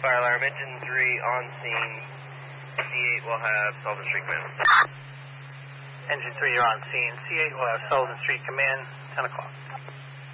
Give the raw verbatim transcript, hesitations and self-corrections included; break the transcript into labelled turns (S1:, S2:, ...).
S1: Fire alarm, engine three on scene. C eight will have Sullivan Street Command.
S2: Engine three, you're on scene. C eight will have Sullivan Street Command, ten o'clock.